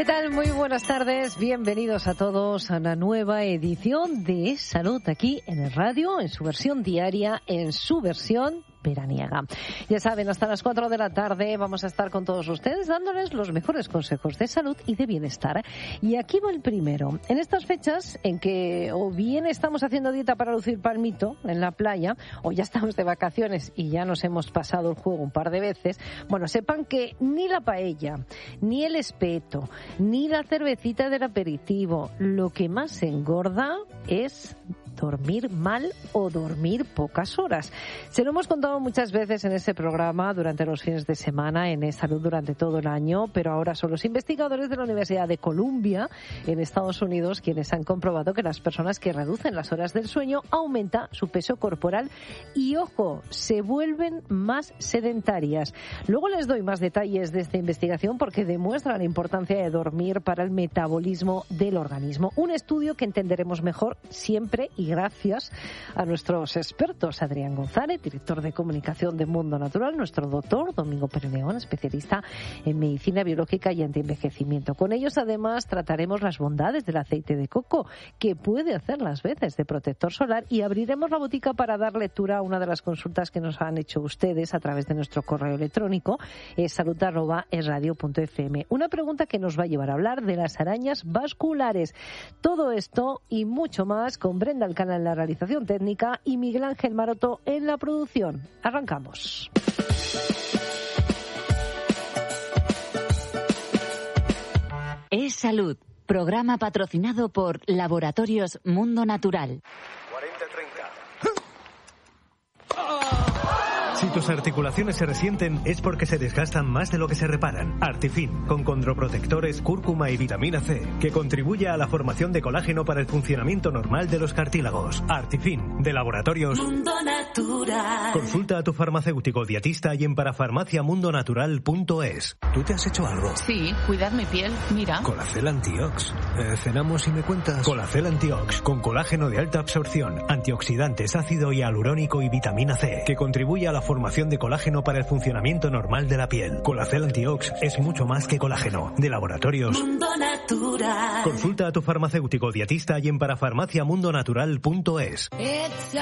¿Qué tal? Muy buenas tardes. Bienvenidos a todos a una nueva edición de Salud aquí en el radio, en su versión diaria, en su versión veraniega. Ya saben, hasta las 4 de la tarde vamos a estar con todos ustedes dándoles los mejores consejos de salud y de bienestar. Y aquí va el primero. En estas fechas en que o bien estamos haciendo dieta para lucir palmito en la playa o ya estamos de vacaciones y ya nos hemos pasado el juego un par de veces, bueno, sepan que ni la paella, ni el espeto, ni la cervecita del aperitivo, lo que más engorda es dormir mal o dormir pocas horas. Se lo hemos contado muchas veces en este programa durante los fines de semana, en Salud durante todo el año, pero ahora son los investigadores de la Universidad de Columbia en Estados Unidos quienes han comprobado que las personas que reducen las horas del sueño aumenta su peso corporal y, ojo, se vuelven más sedentarias. Luego les doy más detalles de esta investigación porque demuestra la importancia de dormir para el metabolismo del organismo. Un estudio que entenderemos mejor siempre y gracias a nuestros expertos, Adrián González, director de comunicación de Mundo Natural, nuestro doctor Domingo Pérez León, especialista en medicina biológica y antienvejecimiento. Con ellos, además, trataremos las bondades del aceite de coco, que puede hacer las veces de protector solar, y abriremos la botica para dar lectura a una de las consultas que nos han hecho ustedes a través de nuestro correo electrónico, salud@esradio.fm. Una pregunta que nos va a llevar a hablar de las arañas vasculares. Todo esto y mucho más con Brenda Alcalá en la realización técnica y Miguel Ángel Maroto en la producción. Arrancamos. Es Salud, programa patrocinado por Laboratorios Mundo Natural. 40-30. Si tus articulaciones se resienten es porque se desgastan más de lo que se reparan. Artifin, con condroprotectores, cúrcuma y vitamina C, que contribuye a la formación de colágeno para el funcionamiento normal de los cartílagos. Artifin, de Laboratorios Mundo Natural. Consulta a tu farmacéutico dietista y en parafarmaciamundonatural.es. ¿Tú te has hecho algo? Sí, cuidar mi piel, mira. Colacel Antiox. ¿Cenamos y me cuentas? Colacel Antiox, con colágeno de alta absorción, antioxidantes, ácido hialurónico y vitamina C, que contribuye a la formación de colágeno para el funcionamiento normal de la piel. Colacel Antiox es mucho más que colágeno. De Laboratorios Mundo Natural. Consulta a tu farmacéutico dietista y en parafarmaciamundonatural.es.